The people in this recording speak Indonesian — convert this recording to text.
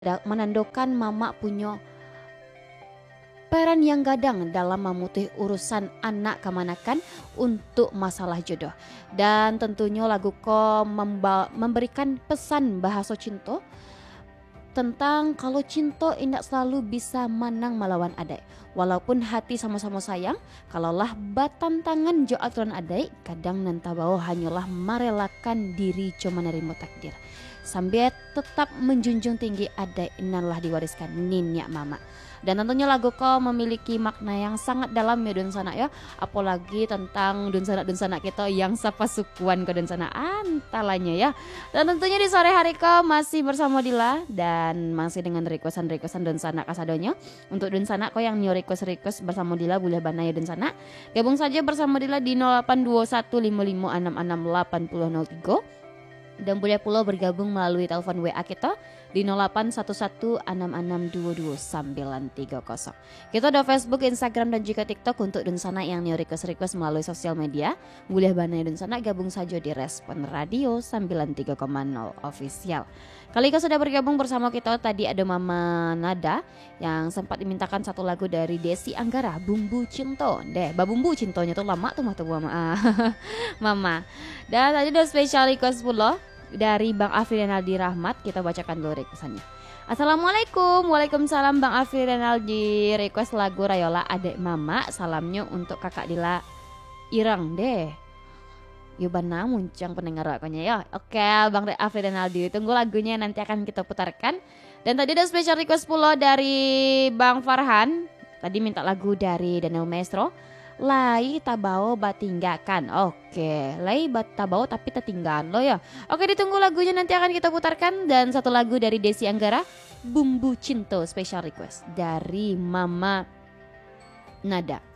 menandakan mama punya peran yang gadang dalam memutus urusan anak kemanakan untuk masalah jodoh. Dan tentunya lagu ko memberikan pesan bahasa cinta tentang kalau cinta indak selalu bisa menang melawan adai. Walaupun hati sama-sama sayang, kalaulah batan tangan jo aturan adai, kadang nanta bawa hanyalah merelakan diri cuma menerima takdir. Sambil tetap menjunjung tinggi adai inanlah diwariskan ninyak mama. Dan tentunya lagu ko memiliki makna yang sangat dalam ya Dun Sana ya. Apalagi tentang Dun Sana kita yang sapa sukuan ke Dun Sana antalanya ya. Dan tentunya di sore hari ko masih bersama Dila dan masih dengan requestan Dun Sana kasadonyo. Untuk Dun Sana ko yang new request bersama Dila boleh bana ya Dun Sana. Gabung saja bersama Dila di 082155608003. Dan boleh pula bergabung melalui telepon WA kita di 081166222930. Kita ada Facebook, Instagram dan juga TikTok untuk Dun Sana yang new request melalui sosial media. Boleh banai Dun Sana gabung saja di Respon Radio 93,0 official. Kali ini sudah bergabung bersama kita tadi ada Mama Nada yang sempat dimintakan satu lagu dari Desi Anggara, Bumbu Cinta. Babumbu Cintonya tuh lama tuh Mama. Mama. Dan tadi ada special request pula dari Bang Afri Renaldi Rahmat, kita bacakan dulu requestannya. Assalamualaikum, waalaikumsalam Bang Afri Renaldi, request lagu Rayola Adek Mama, salamnya untuk kakak Dila Irang deh. Yubana muncang pendengar rakonya ya. Oke Bang Afri Renaldi, tunggu lagunya nanti akan kita putarkan. Dan tadi ada special request pula dari Bang Farhan, tadi minta lagu dari Daniel Maestro. Lai tabao batinggakan. Oke, lai tabao tapi tertinggal lo ya. Oke, ditunggu lagunya nanti akan kita putarkan. Dan satu lagu dari Desi Anggara, Bumbu Cinta, special request dari Mama Nada.